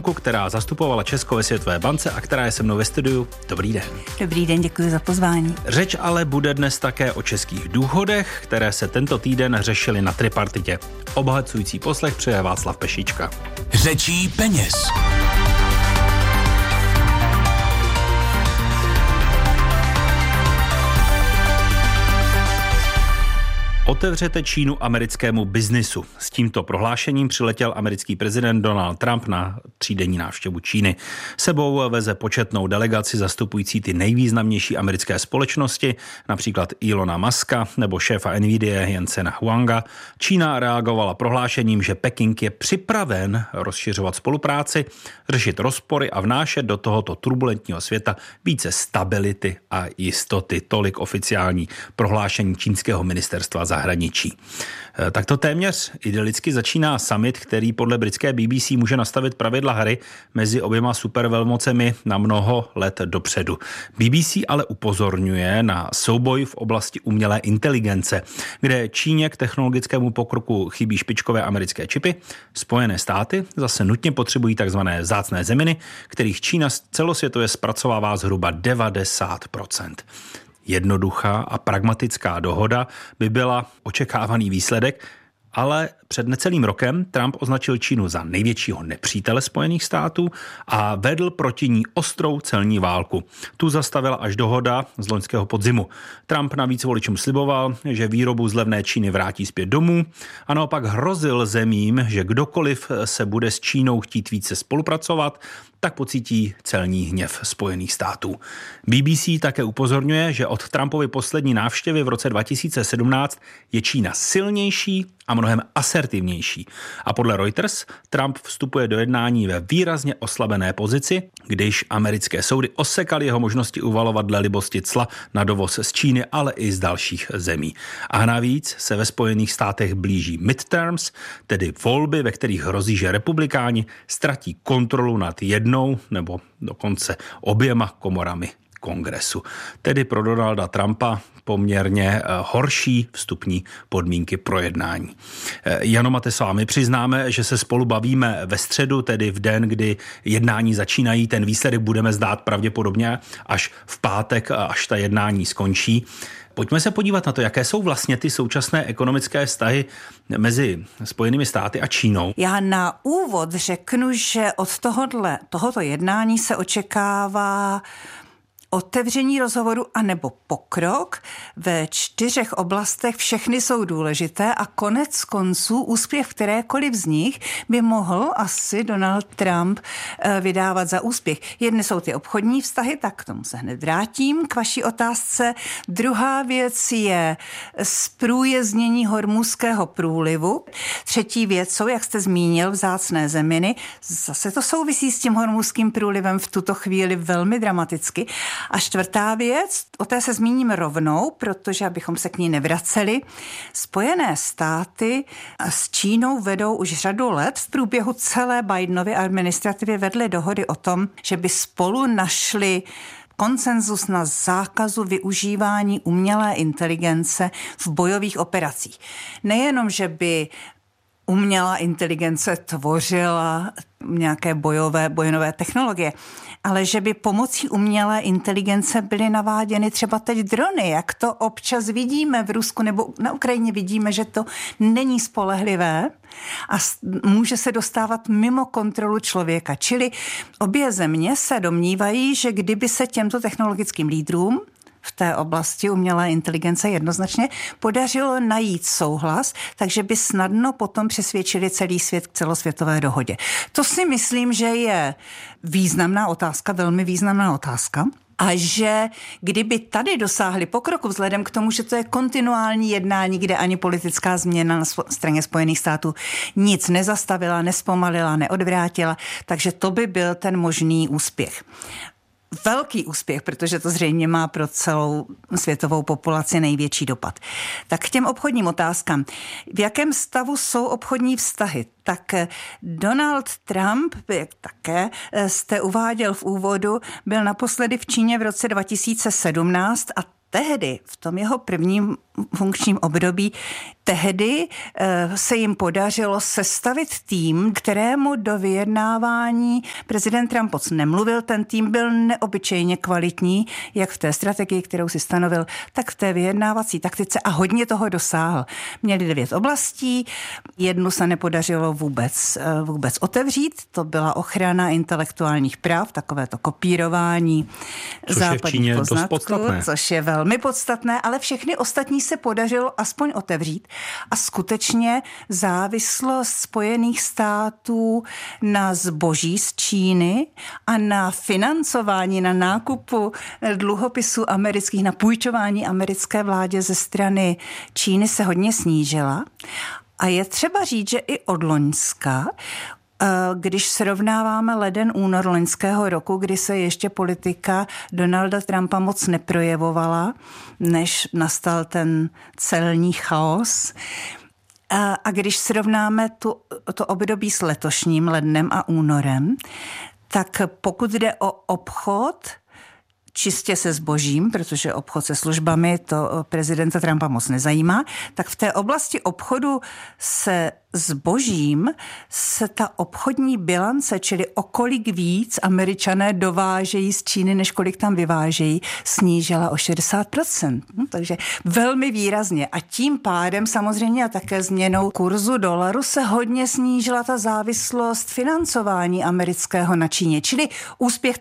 ekonomku, která zastupovala Česko ve Světové bance a která je se mnou ve studiu. Dobrý den. Dobrý den, děkuji za pozvání. Řeč ale bude dnes také o českých důchodech, které se tento týden řešily na tripartitě. Obohacující poslech přeje Václav Pešička. Řečí peněz. Otevřete Čínu americkému biznisu. S tímto prohlášením přiletěl americký prezident Donald Trump na 3denní návštěvu Číny. Sebou veze početnou delegaci zastupující ty nejvýznamnější americké společnosti, například Elona Muska nebo šéfa Nvidia Jensena Huanga. Čína reagovala prohlášením, že Peking je připraven rozšiřovat spolupráci, řešit rozpory a vnášet do tohoto turbulentního světa více stability a jistoty. Tolik oficiální prohlášení čínského ministerstva zahraničí. Takto téměř idylicky začíná summit, který podle britské BBC může nastavit pravidla hry mezi oběma supervelmocemi na mnoho let dopředu. BBC ale upozorňuje na souboj v oblasti umělé inteligence, kde Číně k technologickému pokroku chybí špičkové americké čipy. Spojené státy zase nutně potřebují takzvané vzácné zeminy, kterých Čína celosvětově zpracovává zhruba 90%. Jednoduchá a pragmatická dohoda by byla očekávaný výsledek, ale před necelým rokem Trump označil Čínu za největšího nepřítele Spojených států a vedl proti ní ostrou celní válku. Tu zastavila až dohoda z loňského podzimu. Trump navíc voličům sliboval, že výrobu z levné Číny vrátí zpět domů a naopak hrozil zemím, že kdokoliv se bude s Čínou chtít více spolupracovat, tak pocítí celní hněv Spojených států. BBC také upozorňuje, že od Trumpovy poslední návštěvy v roce 2017 je Čína silnější a mnohem asertivnější. A podle Reuters Trump vstupuje do jednání ve výrazně oslabené pozici, když americké soudy osekaly jeho možnosti uvalovat dle libosti cla na dovoz z Číny, ale i z dalších zemí. A navíc se ve Spojených státech blíží midterms, tedy volby, ve kterých hrozí, že republikáni ztratí kontrolu nad jednou nebo dokonce oběma komorami Kongresu. Tedy pro Donalda Trumpa poměrně horší vstupní podmínky pro jednání. Jano Matesová, my přiznáme, že se spolu bavíme ve středu, tedy v den, kdy jednání začínají. Ten výsledek budeme znát pravděpodobně až v pátek, až ta jednání skončí. Pojďme se podívat na to, jaké jsou vlastně ty současné ekonomické vztahy mezi Spojenými státy a Čínou. Já na úvod řeknu, že od tohoto jednání se očekává otevření rozhovoru anebo pokrok ve 4 oblastech, všechny jsou důležité a konec konců úspěch v kterékoliv z nich by mohl asi Donald Trump vydávat za úspěch. Jedny jsou ty obchodní vztahy, tak k tomu se hned vrátím k vaší otázce. Druhá věc je zprůjezdnění Hormuzského průlivu. Třetí věc jsou, jak jste zmínil, vzácné zeminy. Zase to souvisí s tím Hormuzským průlivem v tuto chvíli velmi dramaticky. A čtvrtá věc, o té se zmíním rovnou, protože abychom se k ní nevraceli. Spojené státy s Čínou vedou už řadu let. V průběhu celé Bidenovy administrativy vedly dohody o tom, že by spolu našli konsenzus na zákazu využívání umělé inteligence v bojových operacích. Nejenom, že by umělá inteligence tvořila nějaké bojové technologie, ale že by pomocí umělé inteligence byly naváděny třeba teď drony, jak to občas vidíme v Rusku nebo na Ukrajině vidíme, že to není spolehlivé a může se dostávat mimo kontrolu člověka. Čili obě země se domnívají, že kdyby se těmto technologickým lídrům v té oblasti umělé inteligence jednoznačně podařilo najít souhlas, takže by snadno potom přesvědčili celý svět k celosvětové dohodě. To si myslím, že je významná otázka, velmi významná otázka. A že kdyby tady dosáhli pokroku vzhledem k tomu, že to je kontinuální jednání, kde ani politická změna na straně Spojených států nic nezastavila, nespomalila, neodvrátila, takže to by byl ten možný úspěch. Velký úspěch, protože to zřejmě má pro celou světovou populaci největší dopad. Tak k těm obchodním otázkám. V jakém stavu jsou obchodní vztahy? Tak Donald Trump, jak také jste uváděl v úvodu, byl naposledy v Číně v roce 2017 a tehdy, v tom jeho prvním funkčním období, tehdy se jim podařilo sestavit tým, kterému do vyjednávání prezident Trump moc nemluvil. Ten tým byl neobyčejně kvalitní, jak v té strategii, kterou si stanovil, tak v té vyjednávací taktice a hodně toho dosáhl. Měli 9 oblastí, jednu se nepodařilo vůbec otevřít, to byla ochrana intelektuálních práv, takové to kopírování západních poznatků, což je velmi podstatné, ale všechny ostatní se podařilo aspoň otevřít. A skutečně závislost Spojených států na zboží z Číny a na financování, na nákupu dluhopisů amerických, na půjčování americké vládě ze strany Číny se hodně snížila. A je třeba říct, že i od loňska, když srovnáváme leden, únor loňského roku, kdy se ještě politika Donalda Trumpa moc neprojevovala, než nastal ten celní chaos, a když srovnáme to období s letošním lednem a únorem, tak pokud jde o obchod, čistě se zbožím, protože obchod se službami to prezidenta Trumpa moc nezajímá, tak v té oblasti obchodu se zbožím se ta obchodní bilance, čili o kolik víc Američané dovážejí z Číny, než kolik tam vyvážejí, snížila o 60%. Takže velmi výrazně. A tím pádem samozřejmě a také změnou kurzu dolaru se hodně snížila ta závislost financování amerického na Číně. Čili úspěch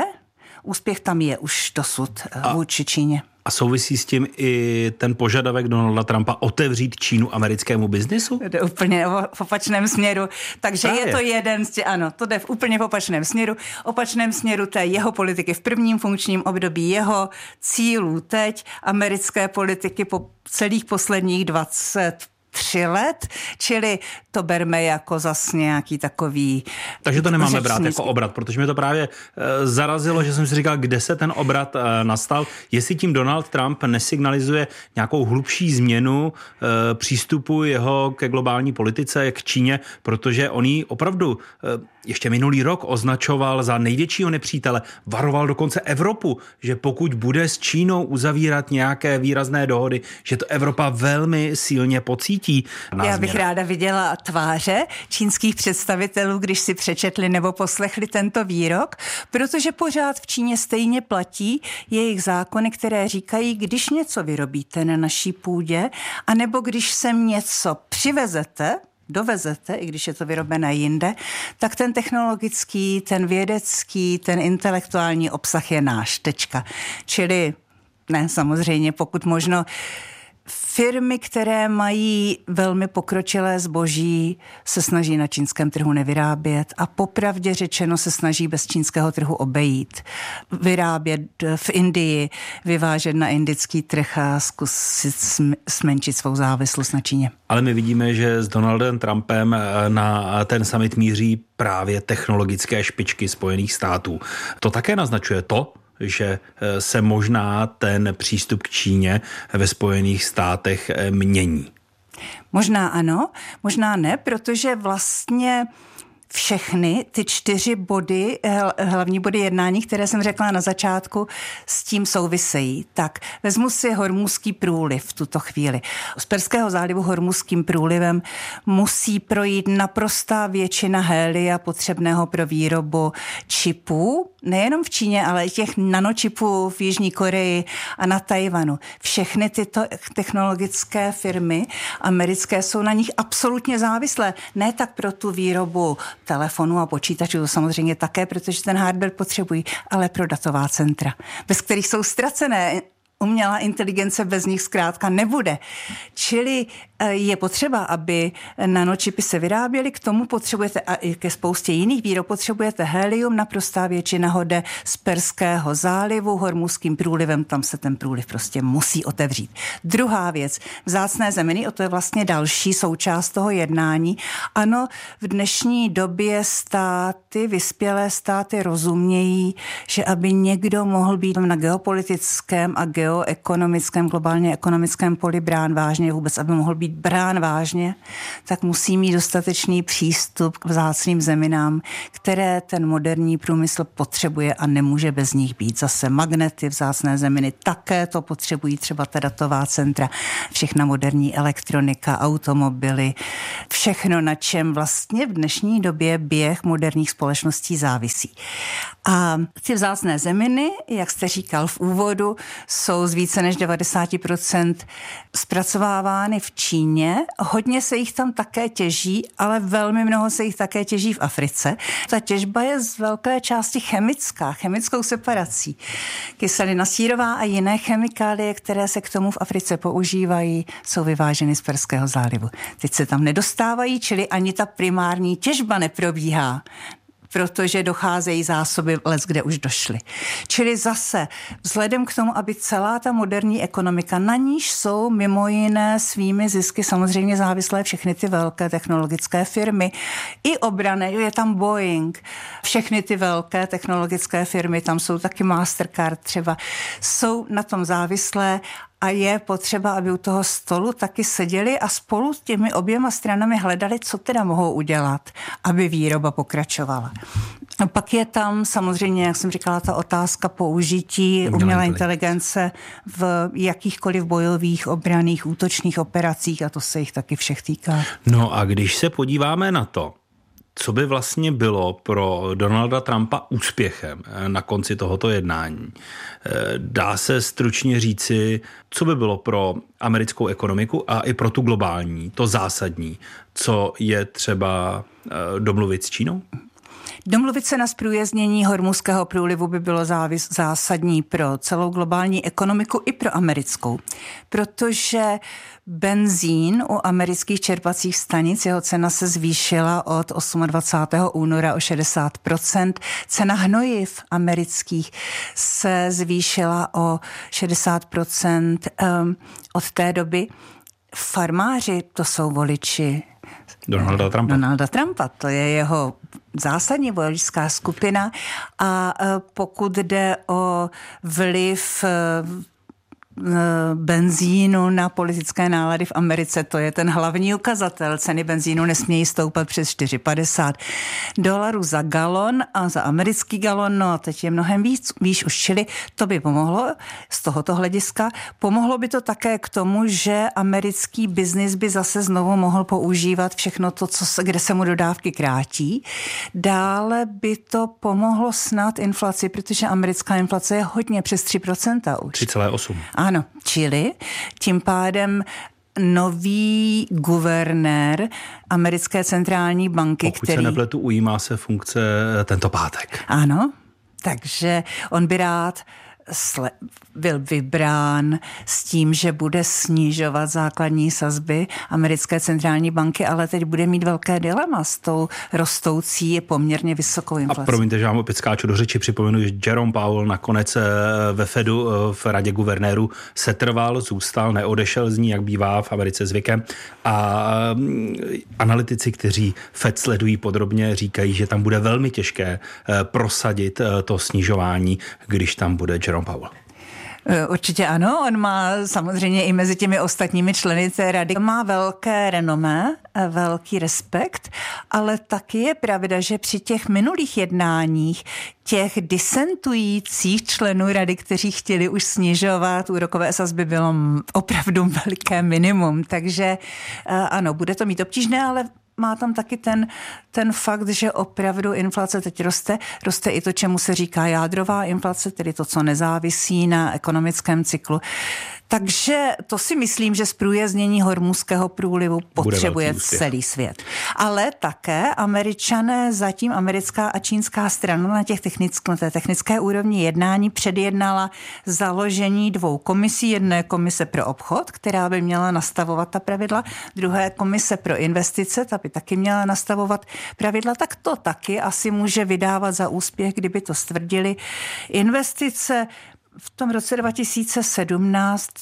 tam je už dosud vůči Číně. A souvisí s tím i ten požadavek Donalda Trumpa otevřít Čínu americkému biznisu? Jde úplně v opačném směru. Takže právě. Je to jeden z ano, to jde v úplně v opačném směru té jeho politiky v prvním funkčním období, jeho cílů teď, americké politiky po celých posledních 23 let, čili to berme jako zas nějaký takový... Takže to nemáme brát jako obrat, protože mě to právě zarazilo, že jsem si říkal, kde se ten obrat nastal, jestli tím Donald Trump nesignalizuje nějakou hlubší změnu přístupu jeho ke globální politice, k Číně, protože on ji opravdu ještě minulý rok označoval za největšího nepřítele, varoval dokonce Evropu, že pokud bude s Čínou uzavírat nějaké výrazné dohody, že to Evropa velmi silně pocítí. Já bych ráda viděla tváře čínských představitelů, když si přečetli nebo poslechli tento výrok, protože pořád v Číně stejně platí jejich zákony, které říkají, když něco vyrobíte na naší půdě, anebo když sem něco dovezete, i když je to vyrobené jinde, tak ten technologický, ten vědecký, ten intelektuální obsah je náš. Tečka. Čili ne, samozřejmě, pokud možno firmy, které mají velmi pokročilé zboží, se snaží na čínském trhu nevyrábět a popravdě řečeno se snaží bez čínského trhu obejít. Vyrábět v Indii, vyvážet na indický trh a zkusit zmenšit svou závislost na Číně. Ale my vidíme, že s Donaldem Trumpem na ten summit míří právě technologické špičky Spojených států. To také naznačuje to, že se možná ten přístup k Číně ve Spojených státech mění. Možná ano, možná ne, protože vlastně všechny ty 4 body, hlavní body jednání, které jsem řekla na začátku, s tím souvisejí. Tak vezmu si Hormuzský průliv v tuto chvíli. Z Perského zálivu Hormuzským průlivem musí projít naprostá většina hélia potřebného pro výrobu čipů, nejenom v Číně, ale i těch nanočipů v Jižní Koreji a na Tajvanu. Všechny tyto technologické firmy americké jsou na nich absolutně závislé. Ne tak pro tu výrobu telefonů a počítačů, to samozřejmě také, protože ten hardware potřebují, ale pro datová centra, bez kterých jsou ztracené. Umělá inteligence bez nich zkrátka nebude. Čili je potřeba, aby nanočipy se vyráběly, k tomu potřebujete a i ke spoustě jiných výrob potřebujete helium, naprostá většina ho jde z Perského zálivu, Hormuzským průlivem, tam se ten průliv prostě musí otevřít. Druhá věc, vzácné zeminy, to je vlastně další součást toho jednání. Ano, v dnešní době vyspělé státy rozumějí, že aby někdo mohl být na geopolitickém a geoekonomickém, globálně ekonomickém poli brán vážně, vůbec aby mohl být být brán vážně, tak musí mít dostatečný přístup k vzácným zeminám, které ten moderní průmysl potřebuje a nemůže bez nich být. Zase magnety, vzácné zeminy také to potřebují, třeba ta datová centra, všechna moderní elektronika, automobily, všechno, na čem vlastně v dnešní době běh moderních společností závisí. A ty vzácné zeminy, jak jste říkal v úvodu, jsou z více než 90% zpracovávány v Číně. Hodně se jich tam také těží, ale velmi mnoho se jich také těží v Africe. Ta těžba je z velké části chemickou separací. Kyselina sírová a jiné chemikálie, které se k tomu v Africe používají, jsou vyváženy z Perského zálivu. Teď se tam nedostávají, čili ani ta primární těžba neprobíhá, protože docházejí zásoby kde už došly. Čili zase vzhledem k tomu, aby celá ta moderní ekonomika, na níž jsou mimo jiné svými zisky samozřejmě závislé všechny ty velké technologické firmy, i obranné, je tam Boeing, všechny ty velké technologické firmy, tam jsou taky Mastercard třeba, jsou na tom závislé. A je potřeba, aby u toho stolu taky seděli a spolu s těmi oběma stranami hledali, co teda mohou udělat, aby výroba pokračovala. A pak je tam samozřejmě, jak jsem říkala, ta otázka použití umělé inteligence v jakýchkoliv bojových, obranných, útočných operacích a to se jich taky všech týká. No a když se podíváme na to, co by vlastně bylo pro Donalda Trumpa úspěchem na konci tohoto jednání? Dá se stručně říci, co by bylo pro americkou ekonomiku a i pro tu globální, to zásadní, co je třeba domluvit s Čínou? Domluvit se na zprůjezdnění Hormuzského průlivu by bylo zásadní pro celou globální ekonomiku i pro americkou, protože benzín u amerických čerpacích stanic, jeho cena se zvýšila od 28. února o 60%. Cena hnojiv amerických se zvýšila o 60% od té doby. Farmáři, to jsou voliči Donalda Trumpa, to je jeho zásadní voličská skupina a pokud jde o vliv benzínu na politické nálady v Americe, to je ten hlavní ukazatel. Ceny benzínu nesmějí stoupat přes $4,50 za galon a za americký galon, no a teď je mnohem víc už, čili to by pomohlo z tohoto hlediska. Pomohlo by to také k tomu, že americký biznis by zase znovu mohl používat všechno to, kde se mu dodávky krátí. Dále by to pomohlo snad inflaci, protože americká inflace je hodně přes 3% už. 3,8. Ano, čili tím pádem nový guvernér americké centrální banky, Pokud se nepletu, ujímá se funkce tento pátek. Ano, takže on by rád byl vybrán s tím, že bude snižovat základní sazby americké centrální banky, ale teď bude mít velké dilema s tou rostoucí poměrně vysokou inflací. A promiňte, že vám opět skáču do řeči, připomenu, že Jerome Powell nakonec ve Fedu v radě guvernérů setrval, zůstal, neodešel z ní, jak bývá v Americe zvykem. A analytici, kteří Fed sledují podrobně, říkají, že tam bude velmi těžké prosadit to snižování, když tam bude Jerome Powell. Určitě ano, on má samozřejmě i mezi těmi ostatními členy té rady má velké renomé, velký respekt, ale taky je pravda, že při těch minulých jednáních těch disentujících členů rady, kteří chtěli už snižovat úrokové sazby, bylo opravdu veliké minimum, takže ano, bude to mít obtížné, ale má tam taky ten fakt, že opravdu inflace teď roste i to, čemu se říká jádrová inflace, tedy to, co nezávisí na ekonomickém cyklu. Takže to si myslím, že zprůjezdnění Hormuzského průlivu potřebuje celý svět. Ale také Američané, zatím americká a čínská strana na té technické úrovni jednání předjednala založení 2 komisí. Jedné komise pro obchod, která by měla nastavovat ta pravidla, druhé komise pro investice, ta by taky měla nastavovat pravidla, tak to taky asi může vydávat za úspěch, kdyby to stvrdili. Investice v tom roce 2017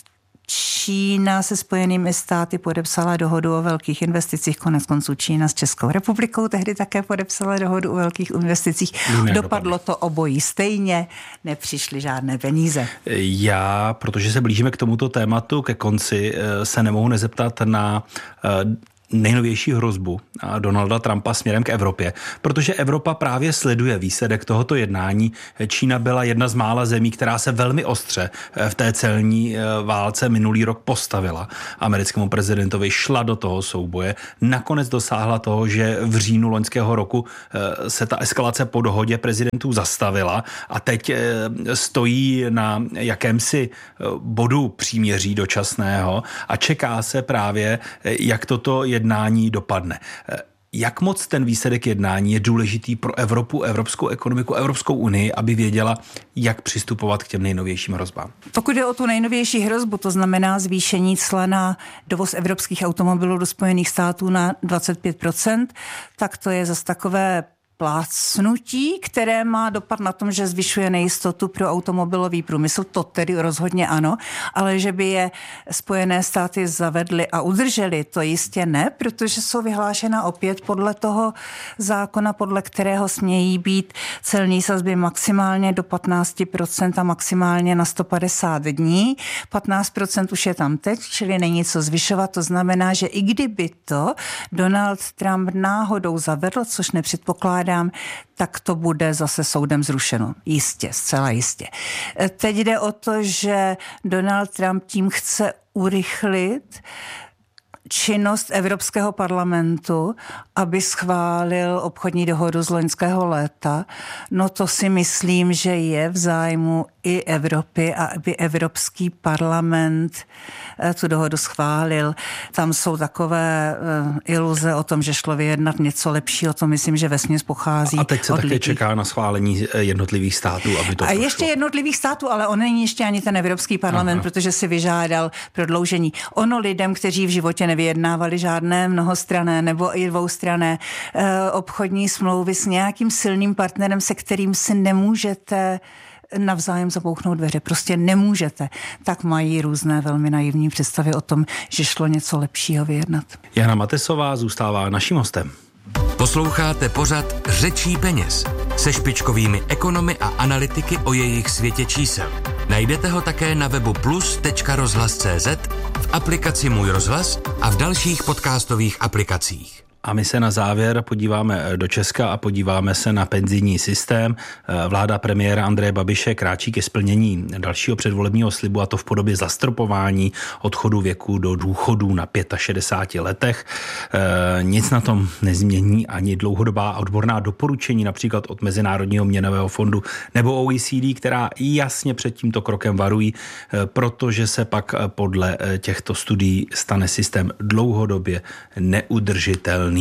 Čína se Spojenými státy podepsala dohodu o velkých investicích, konec konců Čína s Českou republikou tehdy také podepsala dohodu o velkých investicích. Dopadlo to obojí stejně, nepřišly žádné peníze. Já, protože se blížíme k tomuto tématu, ke konci, se nemohu nezeptat na nejnovější hrozbu Donalda Trumpa směrem k Evropě, protože Evropa právě sleduje výsledek tohoto jednání. Čína byla jedna z mála zemí, která se velmi ostře v té celní válce minulý rok postavila americkému prezidentovi, šla do toho souboje, nakonec dosáhla toho, že v říjnu loňského roku se ta eskalace po dohodě prezidentů zastavila a teď stojí na jakémsi bodu příměří dočasného a čeká se právě, jak toto jednání dopadne. Jak moc ten výsledek jednání je důležitý pro Evropu, evropskou ekonomiku, Evropskou unii, aby věděla, jak přistupovat k těm nejnovějším hrozbám? Pokud jde o tu nejnovější hrozbu, to znamená zvýšení cla na dovoz evropských automobilů do Spojených států na 25%, tak to je zase takové plácnutí, které má dopad na tom, že zvyšuje nejistotu pro automobilový průmysl, to tedy rozhodně ano, ale že by je Spojené státy zavedly a udržely, to jistě ne, protože jsou vyhlášena opět podle toho zákona, podle kterého smějí být celní sazby maximálně do 15% a maximálně na 150 dní. 15% už je tam teď, čili není co zvyšovat, to znamená, že i kdyby to Donald Trump náhodou zavedl, což nepředpokládám, tak to bude zase soudem zrušeno. Jistě, zcela jistě. Teď jde o to, že Donald Trump tím chce urychlit činnost Evropského parlamentu, aby schválil obchodní dohodu z loňského léta. No to si myslím, že je v zájmu i Evropy a aby Evropský parlament tu dohodu schválil. Tam jsou takové iluze o tom, že šlo vyjednat něco lepšího, to myslím, že vesměs pochází. A teď se také čeká na schválení jednotlivých států, aby to prošlo. A ještě jednotlivých států, ale on není ještě ani ten Evropský parlament, protože si vyžádal prodloužení. Ono lidem, kteří v životě nevyjednávali žádné mnohostranné nebo i dvoustranné obchodní smlouvy s nějakým silným partnerem, se kterým si nemůžete navzájem zabouchnout dveře. Prostě nemůžete. Tak mají různé velmi naivní představy o tom, že šlo něco lepšího vyjednat. Jana Matesová zůstává naším hostem. Posloucháte pořad Řečí peněz se špičkovými ekonomy a analytiky o jejich světě čísel. Najdete ho také na webu plus.rozhlas.cz, v aplikaci Můj rozhlas a v dalších podcastových aplikacích. A my se na závěr podíváme do Česka a podíváme se na penzijní systém. Vláda premiéra Andreje Babiše kráčí ke splnění dalšího předvolebního slibu, a to v podobě zastropování odchodu věku do důchodu na 65 letech. Nic na tom nezmění ani dlouhodobá odborná doporučení, například od Mezinárodního měnového fondu nebo OECD, která jasně před tímto krokem varují, protože se pak podle těchto studií stane systém dlouhodobě neudržitelný.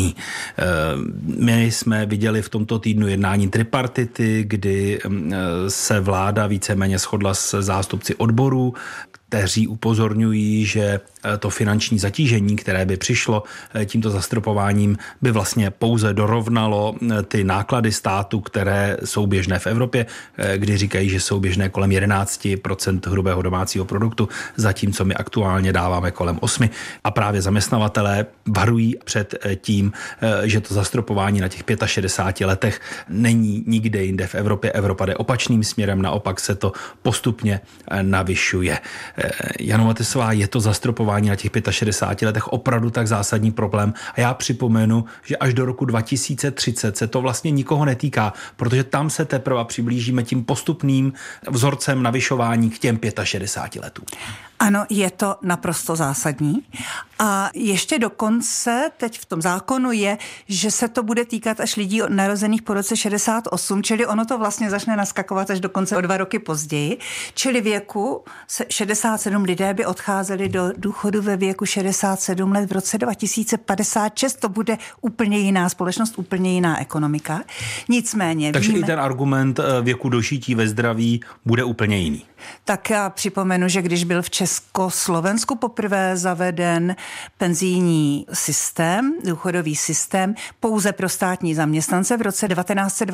My jsme viděli v tomto týdnu jednání tripartity, kdy se vláda víceméně shodla s zástupci odborů, kteří upozorňují, že to finanční zatížení, které by přišlo tímto zastropováním, by vlastně pouze dorovnalo ty náklady státu, které jsou běžné v Evropě, kdy říkají, že jsou běžné kolem 11% hrubého domácího produktu, zatímco my aktuálně dáváme kolem 8%. A právě zaměstnavatelé varují před tím, že to zastropování na těch 65 letech není nikde jinde v Evropě. Evropa jde opačným směrem, naopak se to postupně navyšuje. Jano Matesová, je to zastropování na těch 65 letech opravdu tak zásadní problém? A já připomenu, že až do roku 2030 se to vlastně nikoho netýká, protože tam se teprve přiblížíme tím postupným vzorcem navyšování k těm 65 letům. Ano, je to naprosto zásadní. A ještě dokonce teď v tom zákonu je, že se to bude týkat až lidí narozených po roce 68, čili ono to vlastně začne naskakovat až dokonce o 2 roky později. Čili věku 67 lidé by odcházeli do důchodu ve věku 67 let v roce 2056. To bude úplně jiná společnost, úplně jiná ekonomika. Nicméně takže i ten argument věku dožití ve zdraví bude úplně jiný. Tak já připomenu, že když byl v Československu poprvé zaveden penzijní systém, důchodový systém pouze pro státní zaměstnance v roce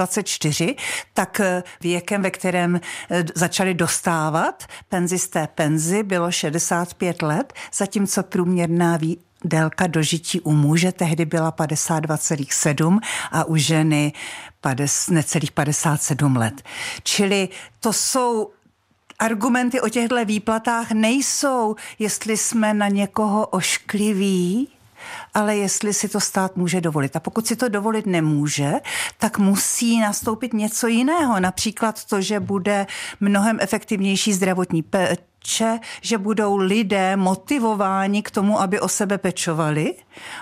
1924, tak věkem, ve kterém začali dostávat penzisté penze, penzi bylo 65 let, zatímco průměrná délka dožití u muže tehdy byla 52,7 a u ženy necelých 57 let. Čili to jsou argumenty o těchto výplatách nejsou, jestli jsme na někoho oškliví, ale jestli si to stát může dovolit. A pokud si to dovolit nemůže, tak musí nastoupit něco jiného. Například to, že bude mnohem efektivnější zdravotní péče, že budou lidé motivováni k tomu, aby o sebe pečovali,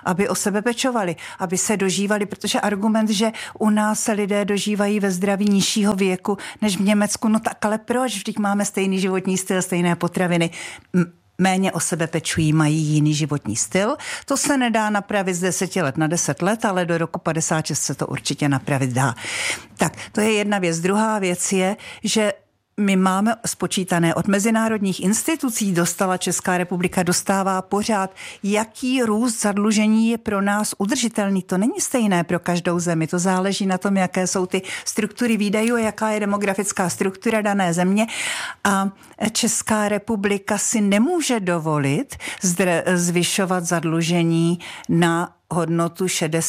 aby se dožívali, protože argument, že u nás se lidé dožívají ve zdraví nižšího věku než v Německu, no tak ale proč? Vždyť máme stejný životní styl, stejné potraviny. Méně o sebe pečují, mají jiný životní styl. To se nedá napravit z 10 let na 10 let, ale do roku 56 se to určitě napravit dá. Tak, to je jedna věc. Druhá věc je, že my máme spočítané od mezinárodních institucí, Česká republika dostává pořád, jaký růst zadlužení je pro nás udržitelný. To není stejné pro každou zemi, to záleží na tom, jaké jsou ty struktury výdajů a jaká je demografická struktura dané země. A Česká republika si nemůže dovolit zvyšovat zadlužení na hodnotu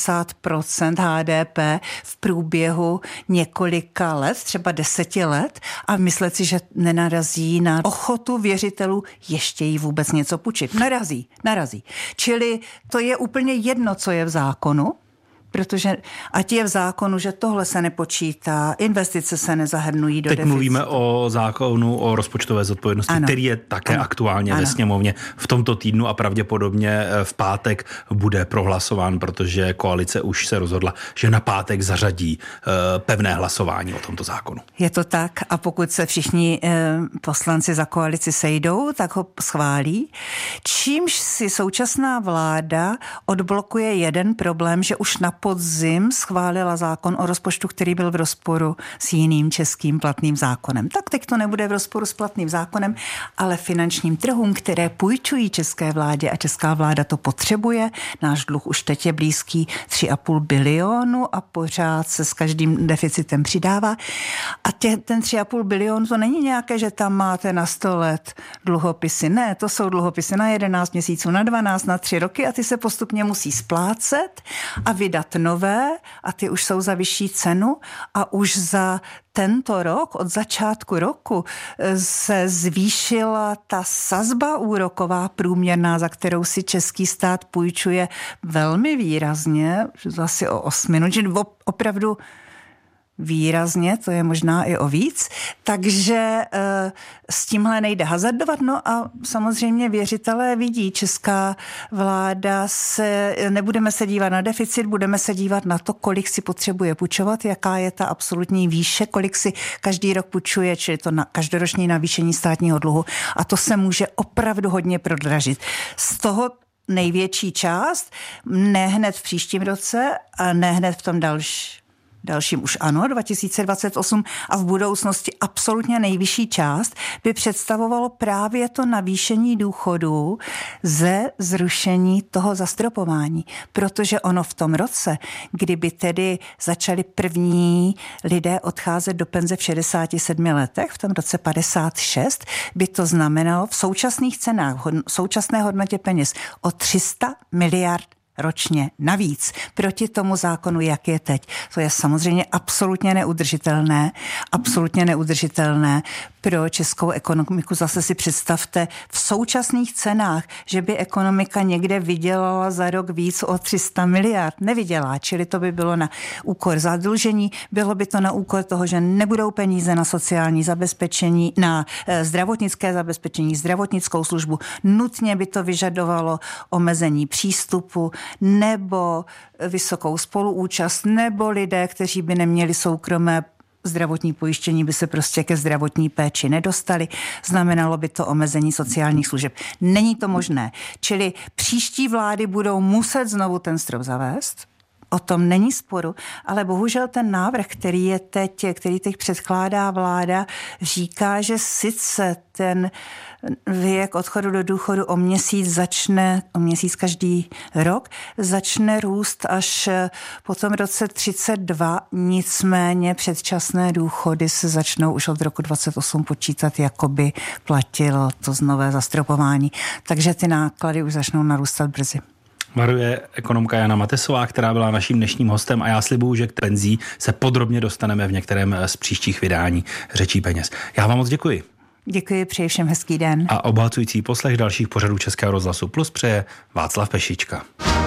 60% HDP v průběhu několika let, třeba 10 let a myslet si, že nenarazí na ochotu věřitelů ještě jí vůbec něco půjčit. Narazí. Čili to je úplně jedno, co je v zákonu, protože ať je v zákonu, že tohle se nepočítá, investice se nezahrnují do deficitu. Teď mluvíme o zákonu o rozpočtové zodpovědnosti, který je také aktuálně ve sněmovně v tomto týdnu a pravděpodobně v pátek bude prohlasován, protože koalice už se rozhodla, že na pátek zařadí pevné hlasování o tomto zákonu. Je to tak a pokud se všichni poslanci za koalici sejdou, tak ho schválí. Čímž si současná vláda odblokuje jeden problém, že už na podzim schválila zákon o rozpočtu, který byl v rozporu s jiným českým platným zákonem. Tak teď to nebude v rozporu s platným zákonem, ale finančním trhům, které půjčují české vládě a česká vláda to potřebuje. Náš dluh už teď je blízký 3,5 bilionu a pořád se s každým deficitem přidává. A ten 3,5 bilionu to není nějaké, že tam máte na 100 let dluhopisy. Ne, to jsou dluhopisy na 11 měsíců, na 12, na 3 roky a ty se postupně musí splácet a vydat nové a ty už jsou za vyšší cenu a už za tento rok, od začátku roku, se zvýšila ta sazba úroková průměrná, za kterou si český stát půjčuje velmi výrazně, asi o 8, že opravdu výrazně, to je možná i o víc, takže s tímhle nejde hazardovat, no a samozřejmě věřitelé vidí, česká vláda nebudeme se dívat na deficit, budeme se dívat na to, kolik si potřebuje půjčovat, jaká je ta absolutní výše, kolik si každý rok půjčuje, čili to na každoroční navýšení státního dluhu a to se může opravdu hodně prodražit. Z toho největší část, ne hned v příštím roce a ne hned v tom dalším už ano, 2028 a v budoucnosti absolutně nejvyšší část by představovalo právě to navýšení důchodů ze zrušení toho zastropování. Protože ono v tom roce, kdyby tedy začali první lidé odcházet do penze v 67 letech, v tom roce 56, by to znamenalo v současných cenách, v současné hodnotě peněz o 300 miliard ročně navíc proti tomu zákonu, jak je teď. To je samozřejmě absolutně neudržitelné pro českou ekonomiku. Zase si představte v současných cenách, že by ekonomika někde vydělala za rok víc o 300 miliard. Nevydělá, čili to by bylo na úkor zadlužení, bylo by to na úkor toho, že nebudou peníze na sociální zabezpečení, na zdravotnické zabezpečení, zdravotnickou službu. Nutně by to vyžadovalo omezení přístupu, nebo vysokou spoluúčast, nebo lidé, kteří by neměli soukromé zdravotní pojištění, by se prostě ke zdravotní péči nedostali. Znamenalo by to omezení sociálních služeb. Není to možné. Čili příští vlády budou muset znovu ten strop zavést. O tom není sporu, ale bohužel ten návrh, který teď předkládá vláda, říká, že sice ten věk odchodu do důchodu o měsíc každý rok, začne růst až po tom roce 32, nicméně předčasné důchody se začnou už od roku 28 počítat, jako by platilo to nové zastropování. Takže ty náklady už začnou narůstat brzy. Varuje ekonomka Jana Matesová, která byla naším dnešním hostem, a já slibuju, že k penzí se podrobně dostaneme v některém z příštích vydání Řečí peněz. Já vám moc děkuji. Děkuji, přeji všem hezký den. A obohacující poslech dalších pořadů Českého rozhlasu Plus přeje Václav Pešička.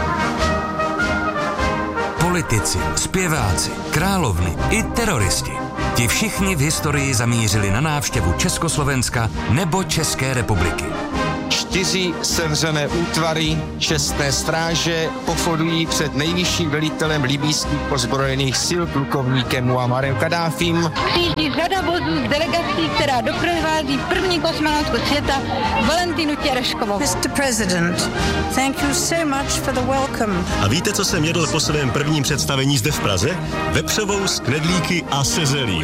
Politici, zpěváci, královny i teroristi. Ti všichni v historii zamířili na návštěvu Československa nebo České republiky. 4 sevřené útvary čestné stráže pochodují před nejvyšším velitelem libýských ozbrojených sil plukovníkem Muammarem Kaddáfím. Přijíždí řada vozů z delegací, která doprovází první kosmonautku světa Valentinu Tereškovou. Mr. President, thank you so much for the welcome. A víte, co jsem jedl po svém prvním představení zde v Praze? Vepřovou s knedlíky a se zelí.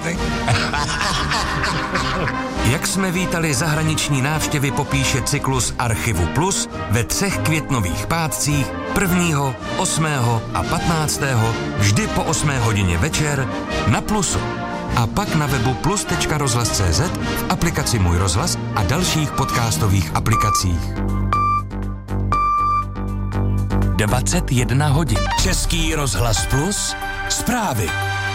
Jak jsme vítali zahraniční návštěvy, popíše cyklus Archivu Plus ve 3 květnových pátcích 1., 8. a 15. vždy po 8 hodině večer na Plusu. A pak na webu plus.rozhlas.cz, v aplikaci Můj rozhlas a dalších podcastových aplikacích. 21 hodin. Český rozhlas Plus. Zprávy.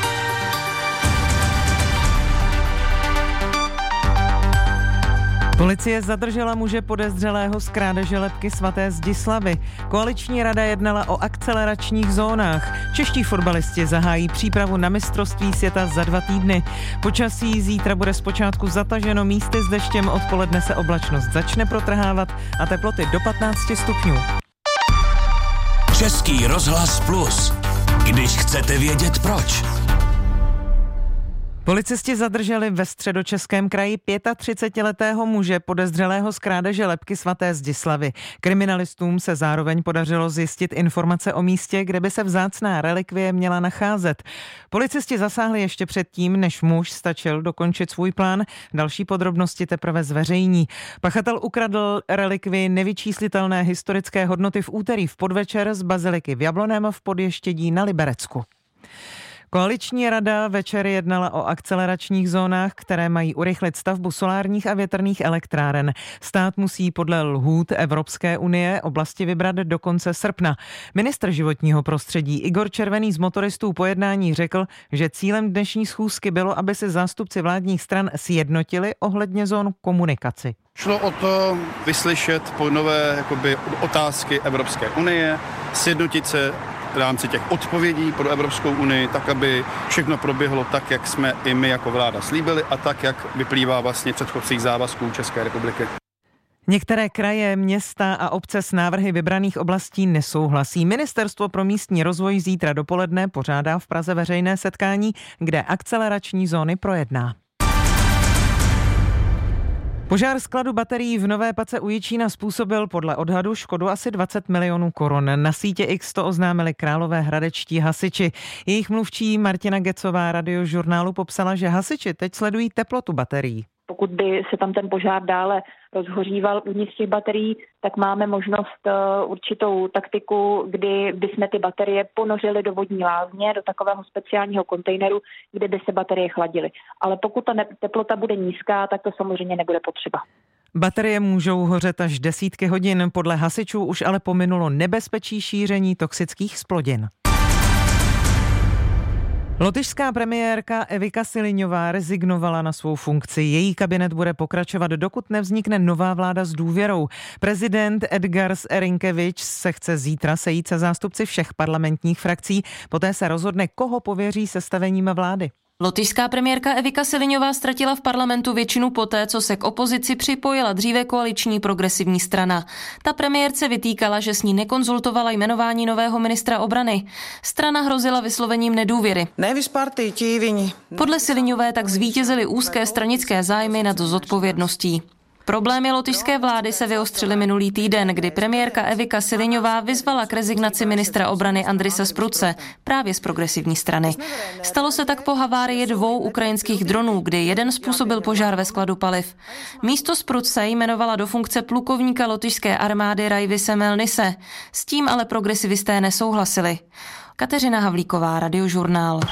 Policie zadržela muže podezřelého z krádeže lebky svaté Zdislavy. Koaliční rada jednala o akceleračních zónách. Čeští fotbalisti zahájí přípravu na mistrovství světa za 2 týdny. Počasí zítra bude zpočátku zataženo, místy s deštěm, odpoledne se oblačnost začne protrhávat a teploty do 15 stupňů. Český rozhlas Plus. Když chcete vědět proč. Policisti zadrželi ve Středočeském kraji 35letého muže podezřelého z krádeže lebky svaté Zdislavy. Kriminalistům se zároveň podařilo zjistit informace o místě, kde by se vzácná relikvie měla nacházet. Policisti zasáhli ještě předtím, než muž stačil dokončit svůj plán. Další podrobnosti teprve zveřejní. Pachatel ukradl relikvii nevyčíslitelné historické hodnoty v úterý v podvečer z baziliky v Jablonném v Podještědí na Liberecku. Koaliční rada večer jednala o akceleračních zónách, které mají urychlit stavbu solárních a větrných elektráren. Stát musí podle lhůt Evropské unie oblasti vybrat do konce srpna. Ministr životního prostředí Igor Červený z Motoristů po jednání řekl, že cílem dnešní schůzky bylo, aby se zástupci vládních stran sjednotili ohledně zón komunikaci. Šlo o to vyslyšet nové otázky Evropské unie, sjednotit se v rámci těch odpovědí pro Evropskou unii, tak, aby všechno proběhlo tak, jak jsme i my jako vláda slíbili a tak, jak vyplývá vlastně předchozích závazků České republiky. Některé kraje, města a obce s návrhy vybraných oblastí nesouhlasí. Ministerstvo pro místní rozvoj zítra dopoledne pořádá v Praze veřejné setkání, kde akcelerační zóny projedná. Požár skladu baterií v Nové Pace u Jičína způsobil podle odhadu škodu asi 20 milionů korun. Na sítě X to oznámili královéhradečtí hasiči. Jejich mluvčí Martina Gecová Radiožurnálu popsala, že hasiči teď sledují teplotu baterií. Pokud by se tam ten požár dále rozhoříval uvnitř těch baterií, tak máme možnost určitou taktiku, kdy bychom ty baterie ponořili do vodní lázně, do takového speciálního kontejneru, kde by se baterie chladily. Ale pokud ta teplota bude nízká, tak to samozřejmě nebude potřeba. Baterie můžou hořet až desítky hodin, podle hasičů už ale pominulo nebezpečí šíření toxických splodin. Lotyšská premiérka Evika Siliňová rezignovala na svou funkci. Její kabinet bude pokračovat, dokud nevznikne nová vláda s důvěrou. Prezident Edgars Rinkevič se chce zítra sejít se zástupci všech parlamentních frakcí. Poté se rozhodne, koho pověří sestavením vlády. Lotyšská premiérka Evika Siliňová ztratila v parlamentu většinu poté, co se k opozici připojila dříve koaliční progresivní strana. Ta premiérce vytýkala, že s ní nekonzultovala jmenování nového ministra obrany. Strana hrozila vyslovením nedůvěry. Podle Siliňové tak zvítězily úzké stranické zájmy nad zodpovědností. Problémy lotyšské vlády se vyostřily minulý týden, kdy premiérka Evika Siliňová vyzvala k rezignaci ministra obrany Andrise Spruce, právě z progresivní strany. Stalo se tak po havárii 2 ukrajinských dronů, kdy jeden způsobil požár ve skladu paliv. Místo Spruce jmenovala do funkce plukovníka lotyšské armády Raivise Melnise. S tím ale progresivisté nesouhlasili. Kateřina Havlíková, Radiožurnál.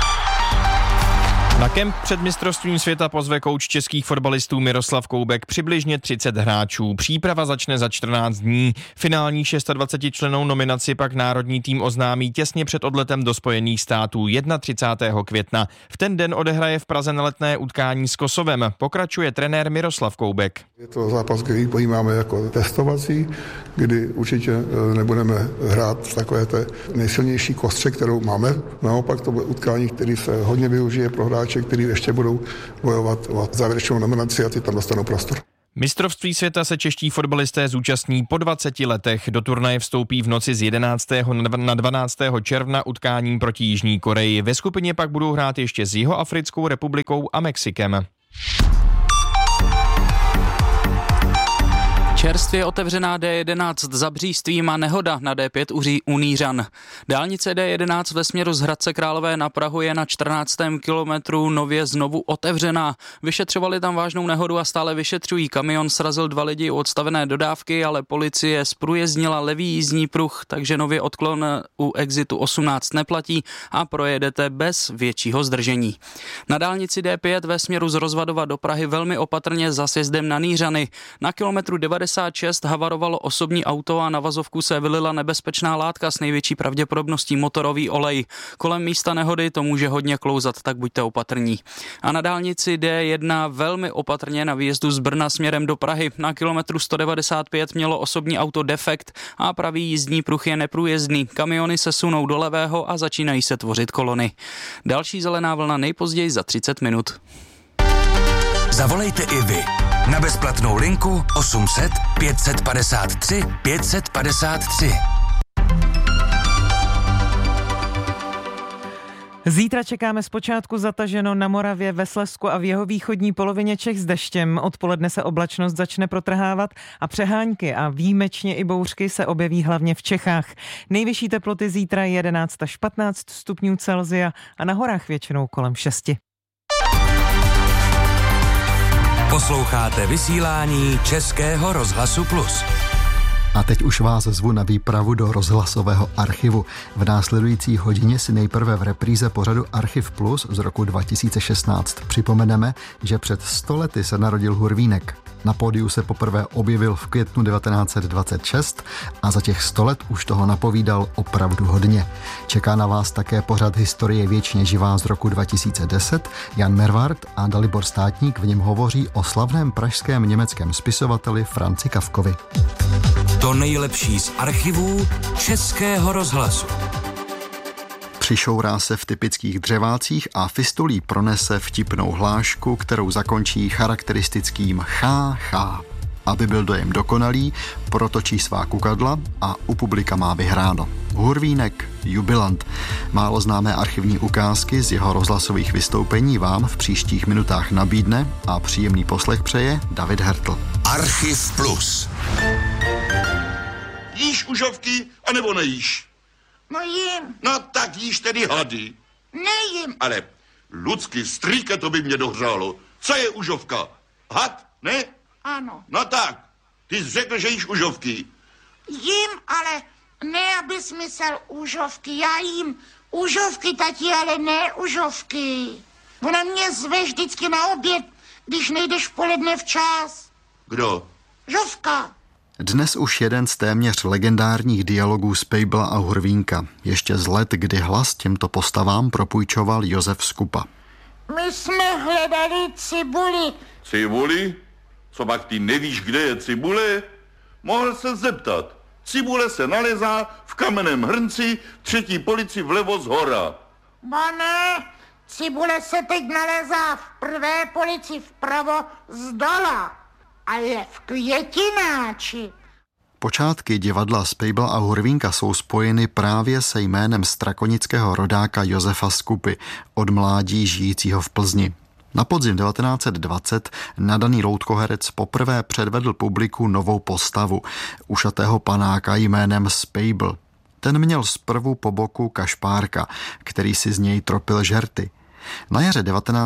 Na kemp před mistrovstvím světa pozve kouč českých fotbalistů Miroslav Koubek přibližně 30 hráčů. Příprava začne za 14 dní. Finální 26člennou nominaci pak národní tým oznámí těsně před odletem do Spojených států 31. května. V ten den odehraje v Praze neletné utkání s Kosovem. Pokračuje trenér Miroslav Koubek. Je to zápas, který pojímáme jako testovací, kdy určitě nebudeme hrát v takové té nejsilnější kostře, kterou máme. Naopak to bude utkání, který se hodně využije pro hráče, kteří ještě budou bojovat o závěrečnou nominaci a ty tam dostanou prostor. Mistrovství světa se čeští fotbalisté zúčastní po 20 letech. Do turnaje vstoupí v noci z 11. na 12. června utkáním proti Jižní Koreji. Ve skupině pak budou hrát ještě s Jihoafrickou republikou a Mexikem. Čerstvě otevřená D11 za Břístvím a nehoda na D5 u Nířan. Dálnice D11 ve směru z Hradce Králové na Prahu je na 14. kilometru nově znovu otevřená. Vyšetřovali tam vážnou nehodu a stále vyšetřují. Kamion srazil 2 lidi u odstavené dodávky, ale policie zprůjezdnila levý jízdní pruh, takže nově odklon u exitu 18 neplatí a projedete bez většího zdržení. Na dálnici D5 ve směru z Rozvadova do Prahy velmi opatrně za sjezdem na Nířany. Na kilometru 96 havarovalo osobní auto a na vazovku se vylila nebezpečná látka, s největší pravděpodobností motorový olej. Kolem místa nehody to může hodně klouzat, tak buďte opatrní. A na dálnici D1 velmi opatrně na výjezdu z Brna směrem do Prahy. Na kilometru 195 mělo osobní auto defekt a pravý jízdní pruh je neprůjezdný. Kamiony se sunou do levého a začínají se tvořit kolony. Další zelená vlna nejpozději za 30 minut. Zavolejte i vy na bezplatnou linku 800 553 553. Zítra čekáme zpočátku zataženo na Moravě, ve Slezsku a v jeho východní polovině Čech s deštěm. Odpoledne se oblačnost začne protrhávat a přehánky a výjimečně i bouřky se objeví hlavně v Čechách. Nejvyšší teploty zítra 11 až 15 stupňů Celsia a na horách většinou kolem 6. Posloucháte vysílání Českého rozhlasu Plus. A teď už vás zvu na výpravu do rozhlasového archivu. V následující hodině si nejprve v repríze pořadu Archiv Plus z roku 2016 připomeneme, že před 100 lety se narodil Hurvínek. Na pódiu se poprvé objevil v květnu 1926 a za těch 100 let už toho napovídal opravdu hodně. Čeká na vás také pořad Historie věčně živá z roku 2010. Jan Mervart a Dalibor Státník v něm hovoří o slavném pražském německém spisovateli Franzi Kafkovi. To nejlepší z archivů Českého rozhlasu. Přišourá se v typických dřevácích a fistulí pronese vtipnou hlášku, kterou zakončí charakteristickým chá, chá. Aby byl dojem dokonalý, protočí svá kukadla a u publika má vyhráno. Hurvínek, jubilant. Málo známé archivní ukázky z jeho rozhlasových vystoupení vám v příštích minutách nabídne a příjemný poslech přeje David Hertl. Archiv Plus. Jíš užovky, anebo nejíš? No jím. No tak jíš tedy hady. Nejím. Ale Lucky, strýke, to by mě dohřálo. Co je užovka? Had, ne? Ano. No tak, ty jsi řekl, že jíš užovky. Jím, ale ne, abys myslel užovky. Já jím užovky, tati, ale ne užovky. Ona mě zve vždycky na oběd, když nejdeš v poledne včas. Kdo? Žovka. Dnes už jeden z téměř legendárních dialogů Spejbla a Hurvínka. Ještě z let, kdy hlas těmto postavám propůjčoval Josef Skupa. My jsme hledali cibuli. Cibuli? Co pak ty nevíš, kde je cibule? Mohl se zeptat. Cibule se nalezá v kamenném hrnci, 3. polici vlevo zhora. Ba ne, cibule se teď nalezá v 1. polici vpravo zdola. Ale v květináči. Počátky divadla Spejbla a Hurvínka jsou spojeny právě se jménem strakonického rodáka Josefa Skupy, od mládí žijícího v Plzni. Na podzim 1920 nadaný loutkoherec poprvé předvedl publiku novou postavu, ušatého panáka jménem Spejbl. Ten měl zprvu po boku kašpárka, který si z něj tropil žerty. Na jaře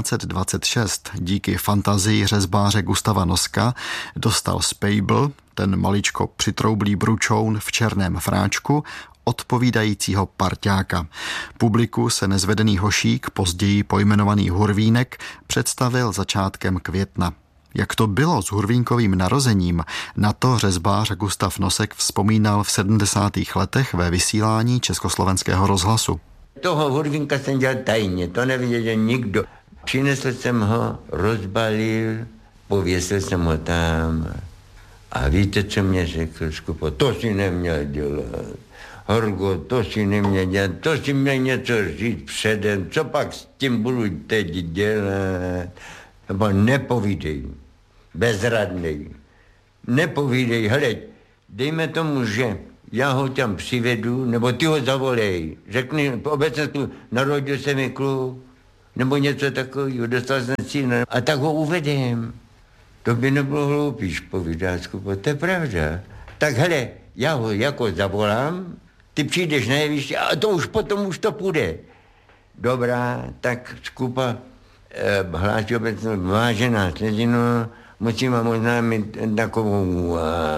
1926 díky fantazii řezbáře Gustava Noska dostal Spejbl, ten maličko přitroublý bručoun v černém fráčku, odpovídajícího parťáka. Publiku se nezvedený hošík, později pojmenovaný Hurvínek, představil začátkem května. Jak to bylo s Hurvínkovým narozením, na to řezbář Gustav Nosek vzpomínal v 70. letech ve vysílání Československého rozhlasu. Toho Hurvínka jsem dělal tajně, to nevěděl nikdo. Přinesl jsem ho, rozbalil, pověsil jsem ho tam. A víte, co mě řekl Skupo? To si neměl dělat. Horgo, to si neměl dělat, to si měl něco říct předem, co pak s tím budu teď dělat? Nebo nepovídej, bezradnej, nepovídej, hele, dejme tomu, že já ho tam přivedu, nebo ty ho zavolej, řekni obecně tu, narodil se mi kluk, nebo něco takového, dostal jsem syna, a tak ho uvedem. To by nebylo hloupíš, povídá Skupo, to je pravda. Tak hele, já ho jako zavolám, ty přijdeš na jeviště a to už potom už to půjde. Dobrá, tak Skupa hlásí obecně, vážená slezino, musím vám oznámit takovou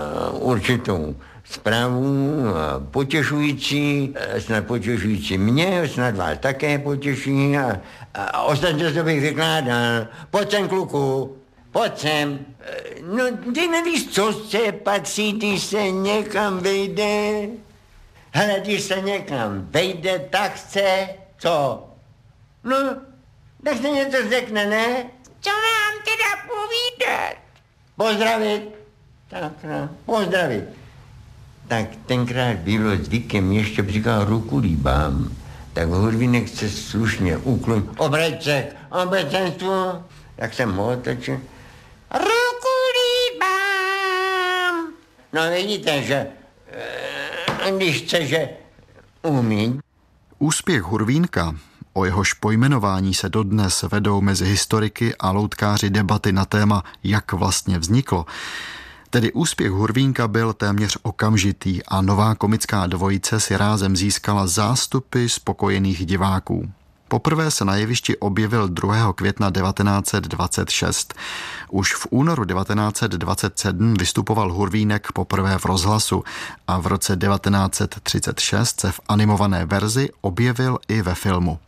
určitou zprávu, potěšující, snad potěšující mě, snad vás také potěší a ostatně to bych vykládal. Pojď sem, kluku, pojď sem. No, ty nevíš, co se patří, když se někam vejde? Hele, když se někam vejde, tak chce co? No, tak se něco řekne, ne? Co vám teda povídat? Pozdravit. Tak, no, pozdravit. Tak tenkrát bylo zvykem, ještě říkal ruku líbám, tak Hurvínek se slušně uklonil. Obrať se k obecenstvu. Tak jsem ho otočil. Ruku líbám. No vidíte, že když chce, že umí. Úspěch Hurvínka, o jehož pojmenování se dodnes vedou mezi historiky a loutkáři debaty na téma, jak vlastně vzniklo. Tedy úspěch Hurvínka byl téměř okamžitý a nová komická dvojice si rázem získala zástupy spokojených diváků. Poprvé se na jevišti objevil 2. května 1926. Už v únoru 1927 vystupoval Hurvínek poprvé v rozhlasu a v roce 1936 se v animované verzi objevil i ve filmu.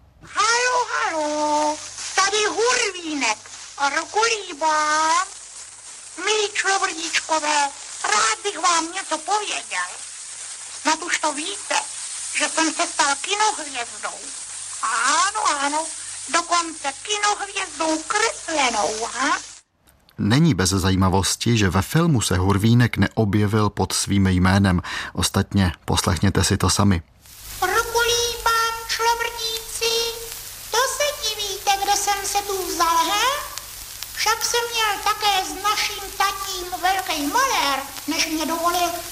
Halo, tady Hurvínek, ruku líbám. Milí človrdíčkové, rád bych vám něco pověděl. Snad už to víte, že jsem se stal kinohvězdou. Ano, dokonce kinohvězdou kreslenou, ha? Není bez zajímavosti, že ve filmu se Hurvínek neobjevil pod svým jménem. Ostatně poslechněte si to sami. Ruku líbám, človrdíci, to se divíte, kde jsem se tu vzal, he? Však jsem měl také s naším tatím velký malér, než mě dovolil